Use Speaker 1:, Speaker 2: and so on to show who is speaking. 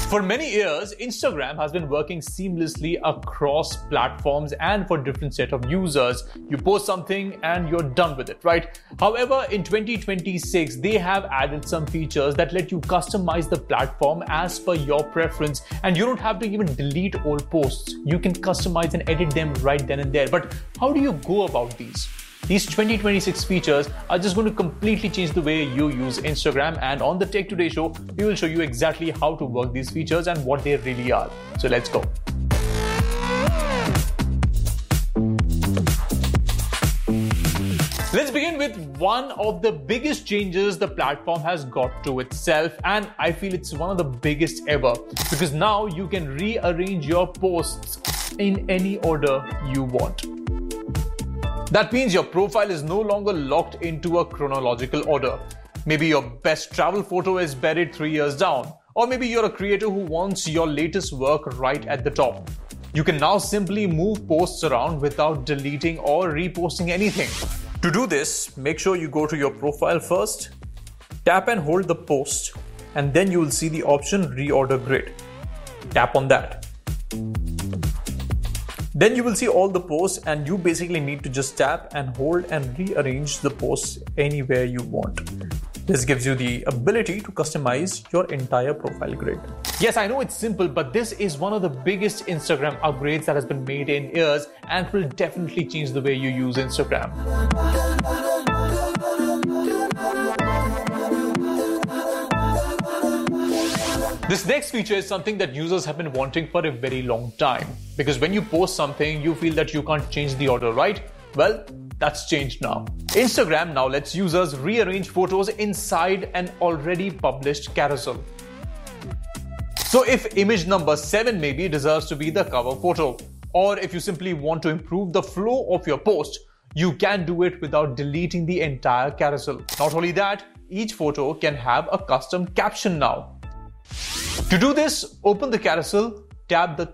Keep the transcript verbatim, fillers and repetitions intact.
Speaker 1: For many years, Instagram has been working seamlessly across platforms and for different set of users. You post something and you're done with it, right? However, in twenty twenty-six, they have added some features that let you customize the platform as per your preference, and you don't have to even delete old posts. You can customize and edit them right then and there. But how do you go about these? These twenty twenty-six features are just going to completely change the way you use Instagram, and on the Tech Today show, we will show you exactly how to work these features and what they really are. So let's go. Let's begin with one of the biggest changes the platform has got to itself, and I feel it's one of the biggest ever, because now you can rearrange your posts in any order you want. That means your profile is no longer locked into a chronological order. Maybe your best travel photo is buried three years down, or maybe you're a creator who wants your latest work right at the top. You can now simply move posts around without deleting or reposting anything. To do this, make sure you go to your profile first, tap and hold the post, and then you will see the option Reorder Grid. Tap on that. Then you will see all the posts, and you basically need to just tap and hold and rearrange the posts anywhere you want. This gives you the ability to customize your entire profile grid. Yes, I know it's simple, but this is one of the biggest Instagram upgrades that has been made in years and will definitely change the way you use Instagram. This next feature is something that users have been wanting for a very long time. Because when you post something, you feel that you can't change the order, right? Well, that's changed now. Instagram now lets users rearrange photos inside an already published carousel. So if image number seven maybe deserves to be the cover photo, or if you simply want to improve the flow of your post, you can do it without deleting the entire carousel. Not only that, each photo can have a custom caption now. To do this, open the carousel, tap the